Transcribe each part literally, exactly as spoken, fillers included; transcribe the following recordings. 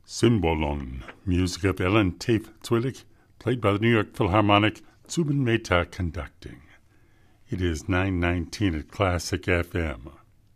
Cymbalon, music of Ellen Tafe-Zwillig, played by the New York Philharmonic, Zubin Mehta conducting. It is nine nineteen at Classic F M.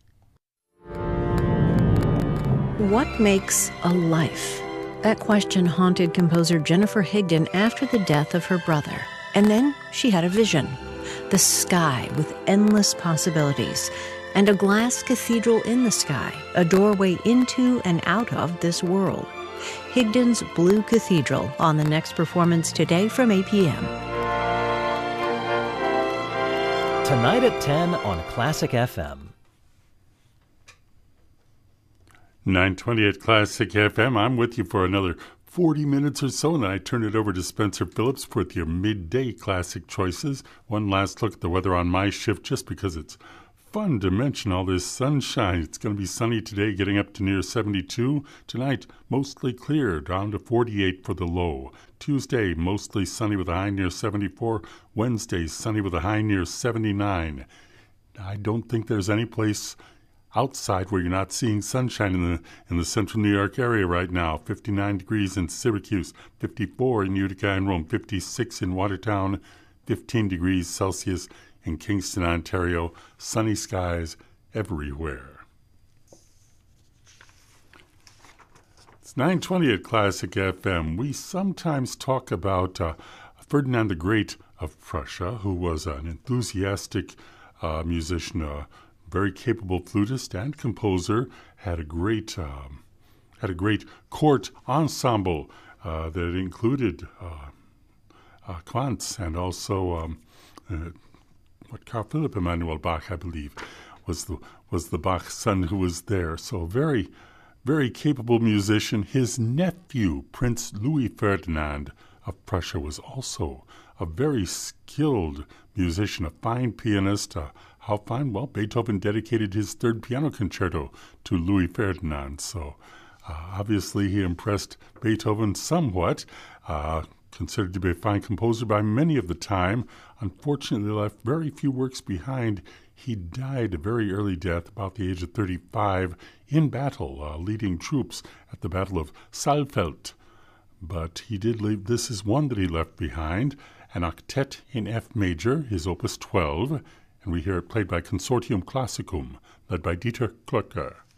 What makes a life? That question haunted composer Jennifer Higdon after the death of her brother. And then she had a vision. The sky with endless possibilities. And a glass cathedral in the sky, a doorway into and out of this world. Higdon's Blue Cathedral on the next performance today from eight p.m. Tonight at ten on Classic F M. nine twenty at Classic F M. I'm with you for another forty minutes or so, and then I turn it over to Spencer Phillips with your midday classic choices. One last look at the weather on my shift, just because it's fun to mention all this sunshine. It's going to be sunny today, getting up to near seventy-two. Tonight, mostly clear, down to forty-eight for the low. Tuesday, mostly sunny with a high near seventy-four. Wednesday, sunny with a high near seventy-nine. I don't think there's any place outside where you're not seeing sunshine in the in the central New York area right now. fifty-nine degrees in Syracuse, fifty-four in Utica and Rome, fifty-six in Watertown, fifteen degrees Celsius in Kingston, Ontario. Sunny skies everywhere. It's nine twenty at Classic F M. We sometimes talk about uh, Ferdinand the Great of Prussia, who was an enthusiastic uh, musician, a very capable flutist and composer, had a great um, had a great court ensemble uh, that included uh, uh, Quantz and also um, uh, what Carl Philipp Emanuel Bach, I believe, was the was the Bach son who was there. So very, very capable musician. His nephew, Prince Louis Ferdinand of Prussia, was also a very skilled musician, a fine pianist. Uh, how fine? Well, Beethoven dedicated his third piano concerto to Louis Ferdinand. So uh, obviously he impressed Beethoven somewhat. Uh, considered to be a fine composer by many of the time. Unfortunately, left very few works behind. He died a very early death, about the age of thirty-five, in battle, uh, leading troops at the Battle of Saalfeld. But he did leave, this is one that he left behind, an octet in F major, his opus twelve, and we hear it played by Consortium Classicum, led by Dieter Klöcker.